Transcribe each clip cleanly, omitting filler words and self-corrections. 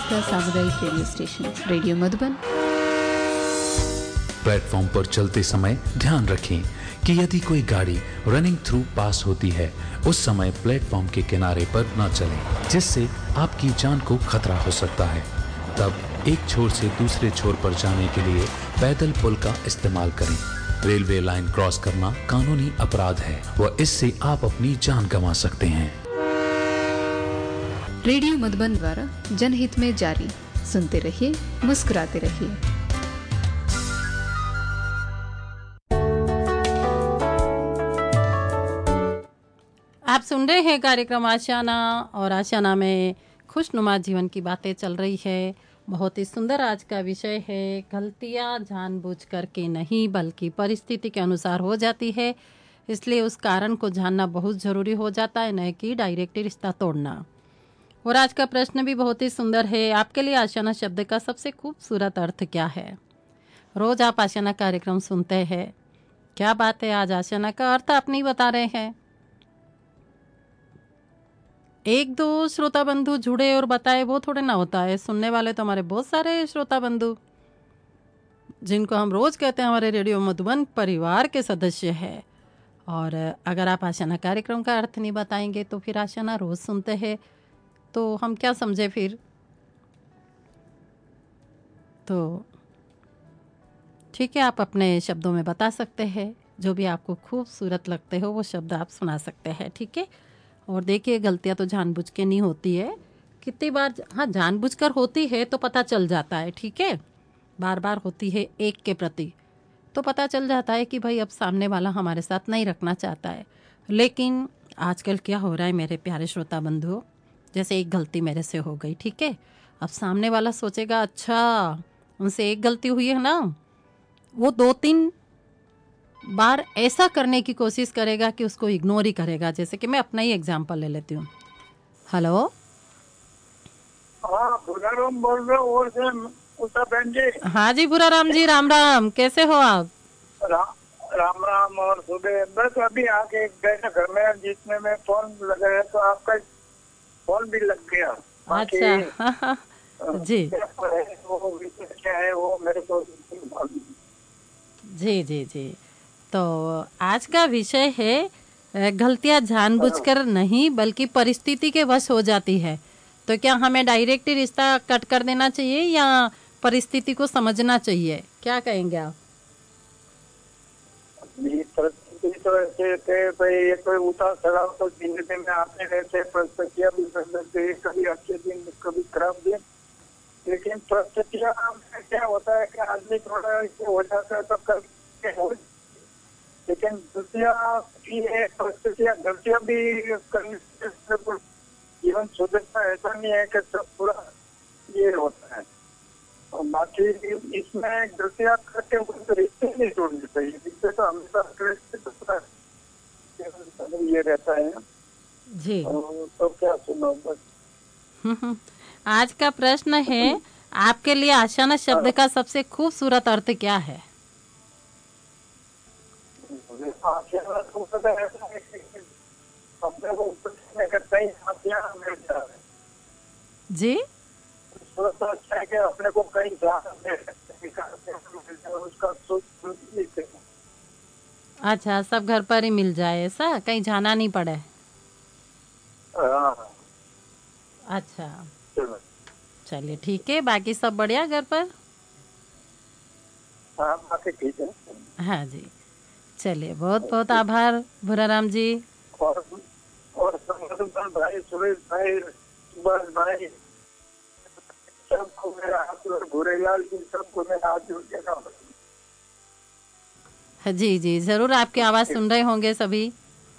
का सामुदायिक radio station radio Madhuban. Platform पर चलते समय ध्यान रखें कि यदि कोई गाड़ी रनिंग थ्रू पास होती है उस समय प्लेटफॉर्म के किनारे पर न चलें, जिससे आपकी जान को खतरा हो सकता है। तब एक छोर से दूसरे छोर पर जाने के लिए पैदल पुल का इस्तेमाल करें। रेलवे लाइन क्रॉस करना कानूनी अपराध है व इससे आप अपनी जान गंवा सकते हैं। रेडियो मधुबन द्वारा जनहित में जारी। सुनते रहिए, मुस्कुराते रहिए। आप सुन रहे हैं कार्यक्रम आशियाना और आशियाना में खुशनुमा जीवन की बातें चल रही है। बहुत ही सुंदर आज का विषय है, गलतियां जानबूझकर के नहीं बल्कि परिस्थिति के अनुसार हो जाती है, इसलिए उस कारण को जानना बहुत ज़रूरी हो जाता है, न कि डायरेक्ट रिश्ता तोड़ना। और आज का प्रश्न भी बहुत ही सुंदर है। आपके लिए आशियाना शब्द का सबसे खूबसूरत अर्थ क्या है? रोज़ आप आशियाना कार्यक्रम सुनते हैं, क्या बात है, आज आशियाना का अर्थ आप नहीं बता रहे हैं। एक दो श्रोता बंधु जुड़े और बताए वो थोड़े ना होता है। सुनने वाले तो हमारे बहुत सारे श्रोता बंधु जिनको हम रोज़ कहते हैं हमारे रेडियो मधुबन परिवार के सदस्य है। और अगर आप आशियाना कार्यक्रम का अर्थ नहीं बताएंगे तो फिर आशियाना रोज़ सुनते हैं तो हम क्या समझे फिर। तो ठीक है, आप अपने शब्दों में बता सकते हैं, जो भी आपको खूबसूरत लगते हो वो शब्द आप सुना सकते हैं, ठीक है। और देखिए, गलतियां तो जानबूझ के नहीं होती है, कितनी बार हाँ जानबूझकर होती है तो पता चल जाता है, ठीक है। बार बार होती है एक के प्रति तो पता चल जाता है कि भाई अब सामने वाला हमारे साथ नहीं रखना चाहता है। लेकिन आजकल क्या हो रहा है मेरे प्यारे श्रोता बंधुओं, जैसे एक गलती मेरे से हो गई, ठीक है। अब सामने वाला सोचेगा अच्छा उनसे एक गलती हुई है ना, वो 2-3 बार ऐसा करने की कोशिश करेगा कि उसको इग्नोर ही करेगा। जैसे कि मैं अपना ही एग्जांपल ले लेती हूँ। हेलो, हाँ भुराराम बोल रहे हो और से उषा बहन जी। हाँ जी भुराराम जी, राम राम, कैसे हो आप? राम राम और सुबह बस अभी आके गए ना घर में, जिसमें मैं फोन लगाया तो आपका फोन भी लग गया। अच्छा जी वो क्या है वो मेरे को जी जी जी। तो आज का विषय है गलतियां जानबूझकर नहीं बल्कि परिस्थिति के वश हो जाती है। तो क्या हमें डायरेक्ट रिश्ता कट कर देना चाहिए या परिस्थिति को समझना चाहिए, क्या कहेंगे आप? परिस्थिति तो ऐसे थे भाई, ये कोई उतार चढ़ाव तो जिंदगी में आते रहते, परिस्थितियाँ भी बदलते, कभी अच्छे दिन कभी खराब दिन। लेकिन परिस्थितियाँ क्या होता है कि आदमी थोड़ा हो जाता है तो करके हो, लेकिन गलतियाँ भी है, परिस्थितियाँ गलतियाँ भी करने से जीवन सुधरता है। ऐसा नहीं है कि सब पूरा ये होता है। और बाकी इसमें गलतियाँ करके उनको रिश्ते नहीं तोड़ने चाहिए, रिश्ते तो हमेशा ये रहता है जी। तो क्या सुनो बस। आज का प्रश्न है, आपके लिए आशियाना शब्द का सबसे खूबसूरत अर्थ क्या है? जी अच्छा है कि अपने को कहीं उसका अच्छा, सब घर पर ही मिल जाए, ऐसा कहीं जाना नहीं पड़े। अच्छा चलिए ठीक है, बाकी सब बढ़िया घर पर? हाँ बाकी ठीक है। हाँ जी, चलिए बहुत बहुत आभार भुराराम जी। और भाई, सुरेश भाई, सुभाष भाई, सबको मेरा हाथ, भूरेलाल जी सबको मेरा हाथ जोड़ के ना। जी जी जरूर, आपकी आवाज़ सुन रहे होंगे सभी।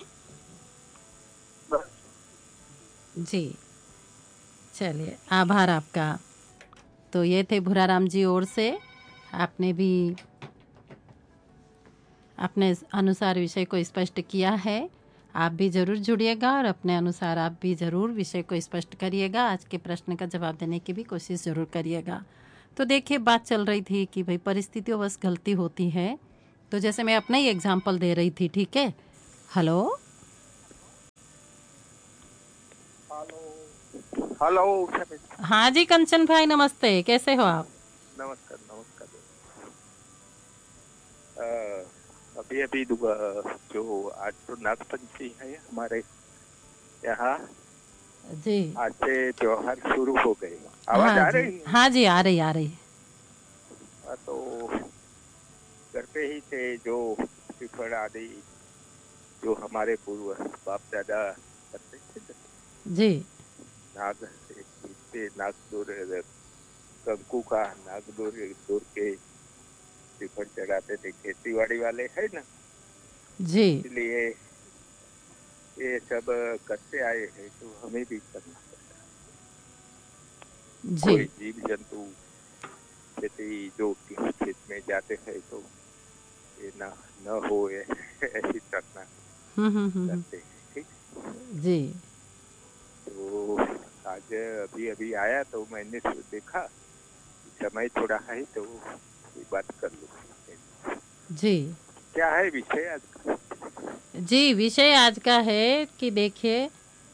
जी चलिए, आभार आपका। तो ये थे भुराराम जी ओर से, आपने भी अपने अनुसार विषय को स्पष्ट किया है। आप भी ज़रूर जुड़िएगा और अपने अनुसार आप भी ज़रूर विषय को स्पष्ट करिएगा। आज के प्रश्न का जवाब देने की भी कोशिश ज़रूर करिएगा। तो देखिए, बात चल रही थी कि भाई परिस्थितियों बस गलती होती है। तो जैसे मैं अपना ही एग्जाम्पल दे रही थी, ठीक है। हेलो हेलो उषा बेटा। हाँ जी कंचन भाई नमस्ते, कैसे हो आप? नमस्कार नमस्कार। अभी अभी जो आज तो नागपंचमी है हमारे यहाँ, जी आज से त्योहार शुरू हो गए। आवाज हाँ आ जी रही है? हाँ जी, आ रही आ रही। तो घर पे ही थे जो श्रीफल आदि जो हमारे पूर्व बाप दादा करते थे ना, जी नाग से नागदोर कंकु का नागदोर दूर के श्रीफल चढ़ाते थे। खेती बाड़ी वाले है ना, जी इसलिए ये सब करते आए हैं तो हमें भी करना पड़ता है। जी कोई जीव जंतु खेती जो खेत में जाते हैं तो ये न हो ऐसी प्रार्थना हम्म। करते हैं। ठीक। जी तो आज अभी अभी आया तो मैंने देखा समय थोड़ा है तो कोई बात कर लूँ। जी क्या है विषय आज का? जी, विषय आज का है कि देखिए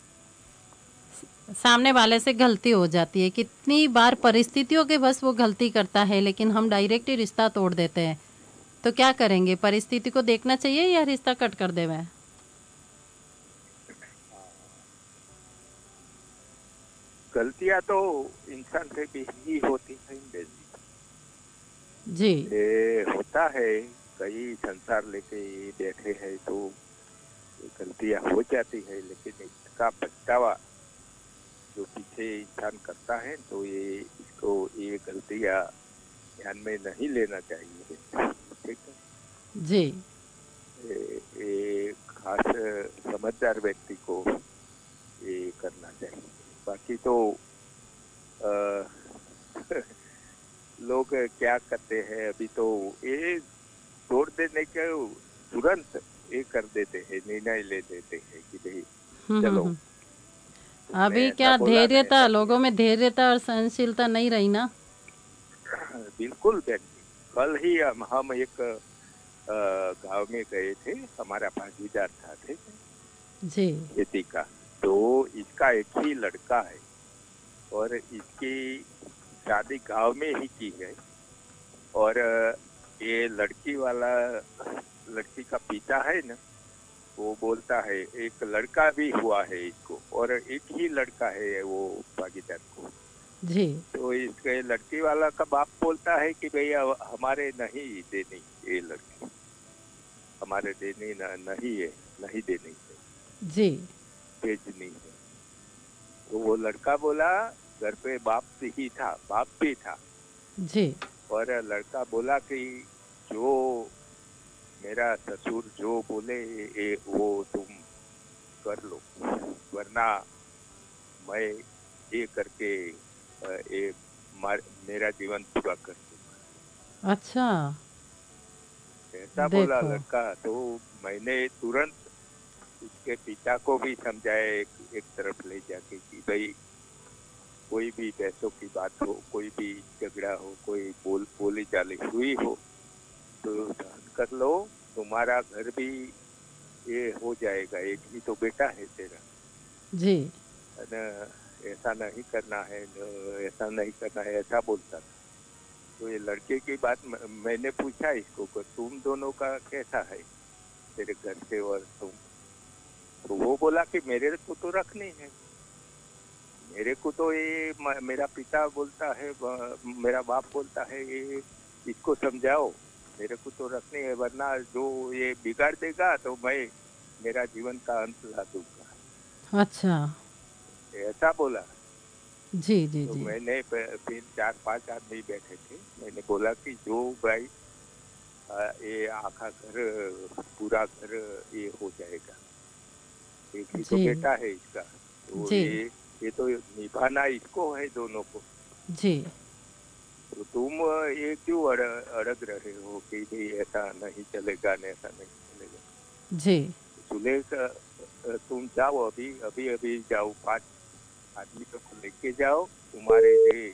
सामने वाले से गलती हो जाती है, कितनी बार परिस्थितियों के बस वो गलती करता है लेकिन हम डायरेक्ट ही रिश्ता तोड़ देते हैं। तो क्या करेंगे, परिस्थिति को देखना चाहिए या रिश्ता कट कर देवे? गलतियां तो इंसान से भी ही होती हैं बेजी। जी ये होता है, कई संसार लेके बैठे हैं तो गलतियां हो जाती है, लेकिन इसका पछतावा जो पीछे इंसान करता है तो इसको ये गलतियां ध्यान में नहीं लेना चाहिए। ठीक है। जी ये खास समझदार व्यक्ति को ये करना चाहिए। बाकी तो आ, लोग क्या करते हैं अभी तो ये तोड़ देने के तुरंत ये कर देते हैं, निर्णय ले देते हैं कि भाई चलो हम्म। तुमने अभी ऐसा क्या बोला मैं धैर्यता, ऐसा लोगों किया। में धैर्यता और सहनशीलता नहीं रही ना। बिल्कुल व्यक्ति, कल ही हम एक गांव में गए थे, हमारा भागीदार था। ठीक है। जी खेती का तो इसका एक ही लड़का है और इसकी शादी गांव में ही की है। और ये लड़की का पिता है ना, वो बोलता है एक लड़का भी हुआ है इसको और एक ही लड़का है वो भागीदार को। जी तो इसके लड़की वाला का बाप बोलता है कि भैया हमारे नहीं देनी ये लड़की, हमारे देनी नहीं है, नहीं देनी है, जी भेजनी है। तो वो लड़का बोला घर पे बाप ही था, बाप भी था। जी और लड़का बोला कि जो मेरा ससुर जो बोले वो तुम कर लो, वरना मैं ये करके ये मेरा जीवन पूरा कर दूंगा। अच्छा ऐसा बोला देखो। लड़का। तो मैंने तुरंत उसके पिता को भी समझाया एक तरफ ले जाके कि भाई कोई भी पैसों की बात हो, कोई भी झगड़ा हो, कोई बोली चाली हुई हो तो सहन कर लो, तुम्हारा घर भी ये हो जाएगा, एक ही तो बेटा है तेरा, जी है ना, ऐसा नहीं करना है, ऐसा नहीं करना है, ऐसा बोलता था। तो ये लड़के की बात मैंने पूछा इसको कि तुम दोनों का कैसा है, तेरे घर से और तुम? तो वो बोला कि मेरे को तो रखनी है, मेरे को तो ये मेरा पिता बोलता है, मेरा बाप बोलता है ये इसको समझाओ, मेरे को तो रखनी है, वरना जो ये बिगाड़ देगा तो मैं मेरा जीवन का अंत ला दूंगा। अच्छा ऐसा बोला। जी जी तो जी मैंने फिर 4-5 आदमी बैठे थे, मैंने बोला कि जो भाई ये आखा घर पूरा घर ये हो जाएगा, एक ही तो जी बेटा है इसका, तो जी ये तो निभाना इसको है दोनों को। जी तो तुम ये क्यों अड़ग रहे हो कि भाई ऐसा नहीं चलेगा, न ऐसा नहीं चलेगा। जी सुले तुम जाओ, अभी अभी अभी जाओ, 5 आदमी को लेके जाओ, तुम्हारे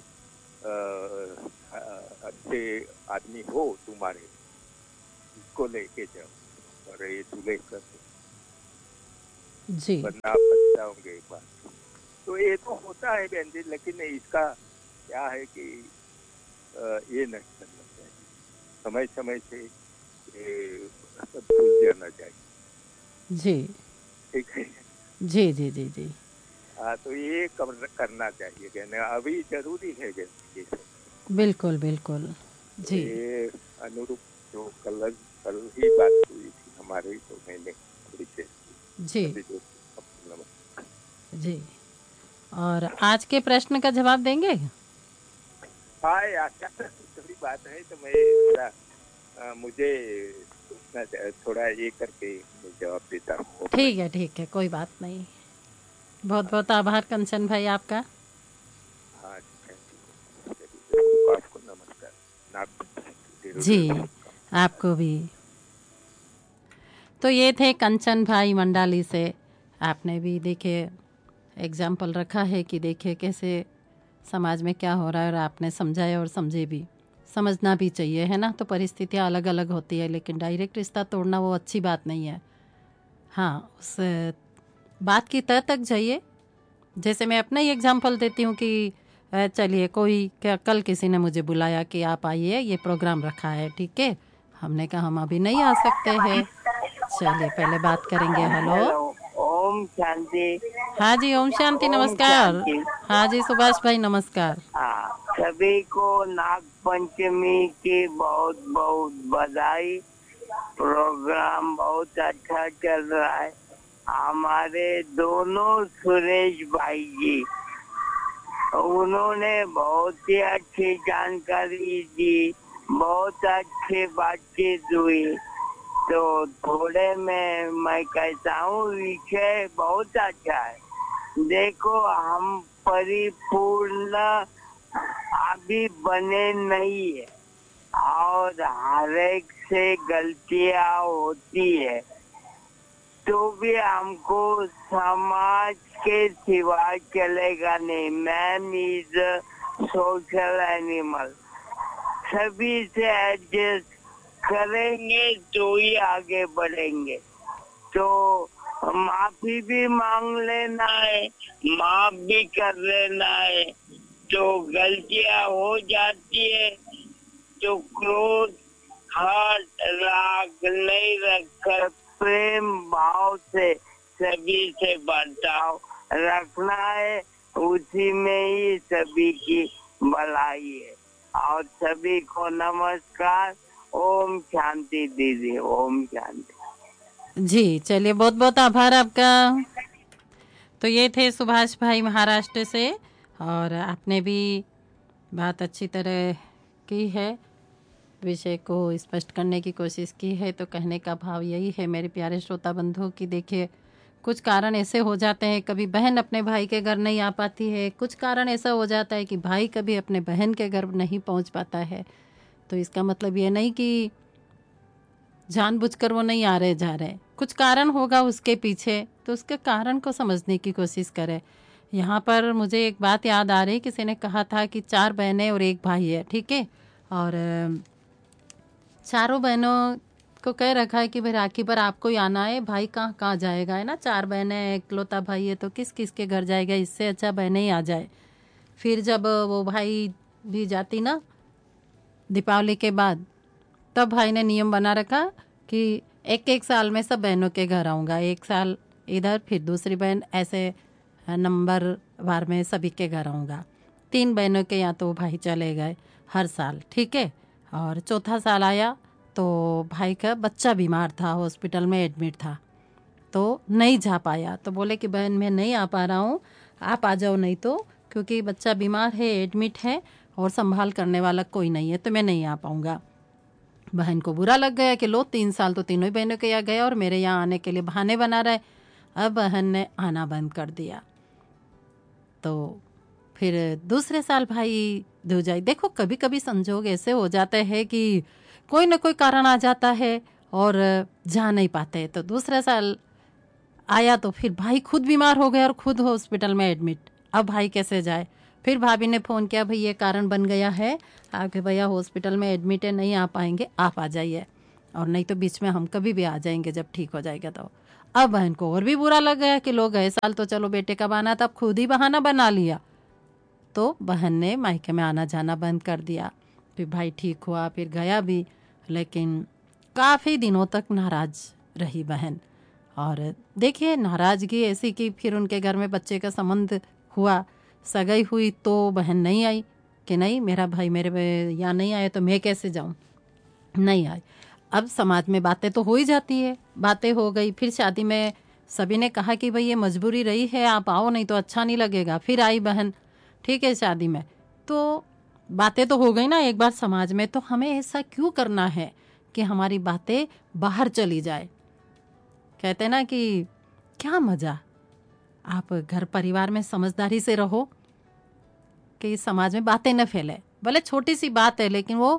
अच्छे आदमी हो तुम्हारे, इसको लेके जाओ और ये सुले कर दो, जी वरना आप पछताओगे एक बार। तो ये तो होता है बहन जी, लेकिन इसका क्या है कि ये नहीं करना चाहिए, समय समय से ये भूल जाना चाहिए। जी ठीक है। जी जी जी जी। हाँ, तो ये करना चाहिए, कहने अभी जरूरी है ये सब। बिल्कुल बिल्कुल। जी ये अनुरूप जो कल ही बात हुई थी हमारी, तो मैंने रिक्वेस्ट की जी सभी दोस्तों को नमस्कार। जी। और आज के प्रश्न का जवाब देंगे? हाँ यार, थोड़ी बात है तो मैं थोड़ा मुझे सोचना थोड़ा ये करके मैं जवाब देता हूँ। ठीक है, कोई बात नहीं। बहुत बहुत आभार कंचन भाई आपका। हाँ चलिए, आपको नमस्कार। जी आपको भी। तो ये थे कंचन भाई मंडाली से। आपने भी देखिए एग्जाम्पल रखा है कि देखिए कैसे समाज में क्या हो रहा है, और आपने समझाया और समझे भी। समझना भी चाहिए, है ना। तो परिस्थितियाँ अलग अलग होती है, लेकिन डायरेक्ट रिश्ता तोड़ना वो अच्छी बात नहीं है। हाँ, उस बात की तह तक जाइए। जैसे मैं अपना ही एग्जाम्पल देती हूँ कि चलिए कोई कल किसी ने मुझे बुलाया कि आप आइए, ये प्रोग्राम रखा है, ठीक है। हमने कहा हम अभी नहीं आ सकते हैं। चलिए पहले बात करेंगे। हेलो, ओम शांति। हाँ जी, ओम शांति, ओम नमस्कार। शांति। हाँ जी सुभाष भाई नमस्कार। हाँ, सभी को नाग पंचमी की बहुत बहुत बधाई। प्रोग्राम बहुत अच्छा चल रहा है। हमारे दोनों सुरेश भाई जी, उन्होंने बहुत ही अच्छी जानकारी दी, बहुत अच्छी बातचीत हुई। तो थोड़े में मैं कहता हूँ विषय बहुत अच्छा है। देखो, हम परिपूर्ण अभी बने नहीं है, और हर एक से गलतियां होती है, तो भी हमको समाज के सिवा चलेगा नहीं। Man is social animal. सभी से एडजस्ट करेंगे तो ही आगे बढ़ेंगे। तो माफी भी मांग लेना है, माफ भी कर लेना है। तो गलतियां हो जाती है तो क्रोध, हर्ट, राग नहीं रखकर प्रेम भाव से सभी से बर्ताव रखना है। उसी में ही सभी की भलाई है। और सभी को नमस्कार। ओम शांति दीदी, ओम शांति। जी चलिए, बहुत बहुत आभार आपका। तो ये थे सुभाष भाई महाराष्ट्र से, और आपने भी बात अच्छी तरह की है, विषय को स्पष्ट करने की कोशिश की है। तो कहने का भाव यही है मेरे प्यारे श्रोता बंधुओं की, देखिए कुछ कारण ऐसे हो जाते हैं, कभी बहन अपने भाई के घर नहीं आ पाती है, कुछ कारण ऐसा हो जाता है कि भाई कभी अपने बहन के घर नहीं पहुंच पाता है। तो इसका मतलब ये नहीं कि जानबूझकर वो नहीं आ रहे जा रहे, कुछ कारण होगा उसके पीछे, तो उसके कारण को समझने की कोशिश करें। यहाँ पर मुझे एक बात याद आ रही, किसी ने कहा था कि 4 बहनें और 1 भाई है, ठीक है। और चारों बहनों को कह रखा है कि भाई राखी पर आपको ही आना है, भाई कहाँ कहाँ जाएगा, है ना। 4 बहनें, इकलौता भाई है, तो किस किस के घर जाएगा, इससे अच्छा बहनें ही आ जाए। फिर जब वो भाई भी जाती ना दीपावली के बाद, तब भाई ने नियम बना रखा कि 1-1 साल में सब बहनों के घर आऊँगा, 1 साल इधर फिर दूसरी बहन, ऐसे नंबर वार में सभी के घर आऊँगा। 3 बहनों के यहाँ तो भाई चले गए हर साल, ठीक है। और चौथा साल आया तो भाई का बच्चा बीमार था, हॉस्पिटल में एडमिट था, तो नहीं जा पाया। तो बोले कि बहन मैं नहीं आ पा रहा हूँ, आप आ जाओ, नहीं तो क्योंकि बच्चा बीमार है, एडमिट है, और संभाल करने वाला कोई नहीं है, तो मैं नहीं आ पाऊँगा। बहन को बुरा लग गया कि लो 3 साल तो तीनों ही बहनों के यहाँ गया और मेरे यहाँ आने के लिए बहाने बना रहे। अब बहन ने आना बंद कर दिया। तो फिर दूसरे साल भाई दूजाई, देखो कभी कभी संजोग ऐसे हो जाते हैं कि कोई ना कोई कारण आ जाता है और जा नहीं पाते। तो दूसरा साल आया तो फिर भाई खुद बीमार हो गया और खुद हॉस्पिटल में एडमिट। अब भाई कैसे जाए। फिर भाभी ने फ़ोन किया, भाई ये कारण बन गया है, आपके भैया हॉस्पिटल में एडमिट है, नहीं आ पाएंगे, आप आ जाइए, और नहीं तो बीच में हम कभी भी आ जाएंगे जब ठीक हो जाएगा। तो अब बहन को और भी बुरा लग गया कि लोग गए साल तो चलो बेटे का बहाना था, अब खुद ही बहाना बना लिया। तो बहन ने मायके में आना जाना बंद कर दिया। फिर भाई ठीक हुआ, फिर गया भी, लेकिन काफ़ी दिनों तक नाराज रही बहन। और देखिए नाराज़गी ऐसी कि फिर उनके घर में बच्चे का संबंध हुआ, सगाई हुई, तो बहन नहीं आई कि नहीं मेरा भाई मेरे यहाँ नहीं आए तो मैं कैसे जाऊँ, नहीं आई। अब समाज में बातें तो हो ही जाती है, बातें हो गई। फिर शादी में सभी ने कहा कि भाई ये मजबूरी रही है, आप आओ नहीं तो अच्छा नहीं लगेगा। फिर आई बहन, ठीक है, शादी में तो बातें तो हो गई ना एक बार समाज में। तो हमें ऐसा क्यों करना है कि हमारी बातें बाहर चली जाए। कहते हैं ना कि क्या मज़ा, आप घर परिवार में समझदारी से रहो कि समाज में बातें न फैले। भले छोटी सी बात है लेकिन वो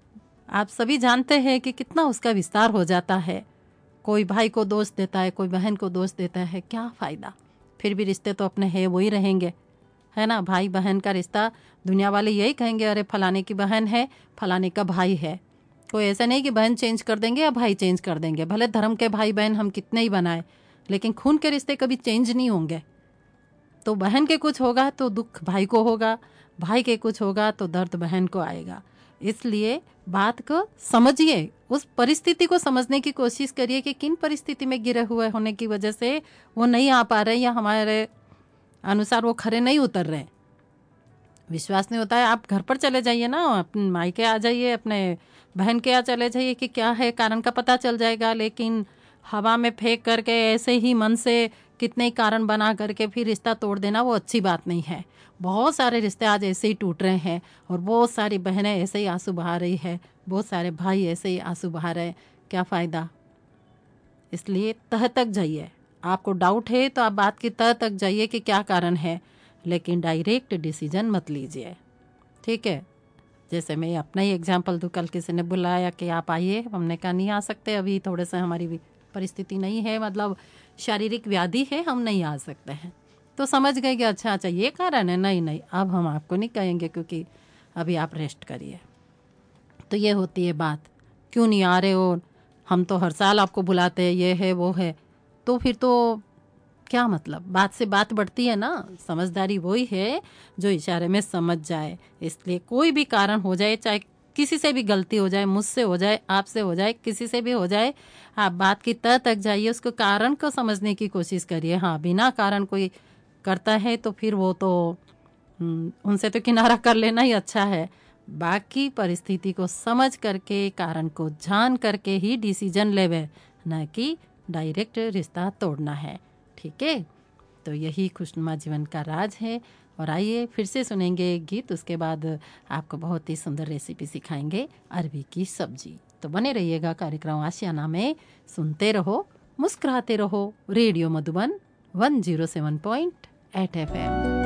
आप सभी जानते हैं कि कितना उसका विस्तार हो जाता है। कोई भाई को दोष देता है, कोई बहन को दोष देता है, क्या फ़ायदा। फिर भी रिश्ते तो अपने हैं वही रहेंगे, है ना। भाई बहन का रिश्ता दुनिया वाले यही कहेंगे, अरे फलाने की बहन है, फलाने का भाई है। कोई ऐसा नहीं कि बहन चेंज कर देंगे या भाई चेंज कर देंगे। भले धर्म के भाई बहन हम कितने ही बनाए, लेकिन खून के रिश्ते कभी चेंज नहीं होंगे। तो बहन के कुछ होगा तो दुख भाई को होगा, भाई के कुछ होगा तो दर्द बहन को आएगा। इसलिए बात को समझिए, उस परिस्थिति को समझने की कोशिश करिए कि किन परिस्थिति में गिरे हुए होने की वजह से वो नहीं आ पा रहे या हमारे अनुसार वो खरे नहीं उतर रहे। विश्वास नहीं होता है, आप घर पर चले जाइए ना, अपने मायके आ जाइए, अपने बहन के यहाँ चले जाइए कि क्या है कारण का पता चल जाएगा। लेकिन हवा में फेंक करके ऐसे ही मन से कितने कारण बना करके फिर रिश्ता तोड़ देना वो अच्छी बात नहीं है। बहुत सारे रिश्ते आज ऐसे ही टूट रहे हैं और बहुत सारी बहनें ऐसे ही आंसू बहा रही है, बहुत सारे भाई ऐसे ही आंसू बहा रहे हैं, क्या फ़ायदा। इसलिए तह तक जाइए, आपको डाउट है तो आप बात की तह तक जाइए कि क्या कारण है, लेकिन डायरेक्ट डिसीजन मत लीजिए, ठीक है। जैसे मैं अपना ही एग्जांपल दूँ, कल किसी ने बुलाया कि आप आइए, हमने कहा नहीं आ सकते, अभी थोड़े से हमारी परिस्थिति नहीं है, मतलब शारीरिक व्याधि है, हम नहीं आ सकते हैं। तो समझ गए कि अच्छा अच्छा ये कारण है, नहीं अब हम आपको नहीं कहेंगे क्योंकि अभी आप रेस्ट करिए। तो ये होती है बात, क्यों नहीं आ रहे हो, हम तो हर साल आपको बुलाते हैं, ये है वो है। तो फिर तो क्या मतलब, बात से बात बढ़ती है ना। समझदारी वही है जो इशारे में समझ जाए। इसलिए कोई भी कारण हो जाए, चाहे किसी से भी गलती हो जाए, मुझसे हो जाए, आपसे हो जाए, किसी से भी हो जाए, आप बात की तह तक जाइए, उसको कारण को समझने की कोशिश करिए। हाँ, बिना कारण कोई करता है तो फिर वो तो उनसे तो किनारा कर लेना ही अच्छा है। बाकी परिस्थिति को समझ करके, कारण को जान करके ही डिसीजन लेवे, न कि डायरेक्ट रिश्ता तोड़ना है, ठीक है। तो यही खुशनुमा जीवन का राज है। और आइए फिर से सुनेंगे एक गीत, उसके बाद आपको बहुत ही सुंदर रेसिपी सिखाएंगे, अरबी की सब्जी। तो बने रहिएगा कार्यक्रम आशियाना में, सुनते रहो, मुस्कुराते रहो। Radio Madhuban 107.8 FM।